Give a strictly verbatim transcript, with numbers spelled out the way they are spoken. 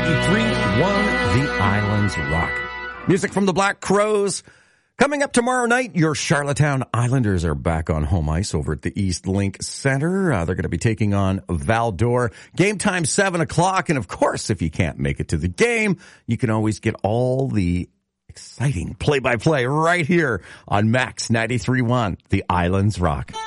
ninety-three point one, The Islands Rock. Music from the Black Crows. Coming up tomorrow night, your Charlottetown Islanders are back on home ice over at the East Link Center. Uh, they're going to be taking on Val-d'Or. Game time, seven o'clock. And of course, if you can't make it to the game, you can always get all the exciting play-by-play right here on Max ninety-three point one, The Islands Rock.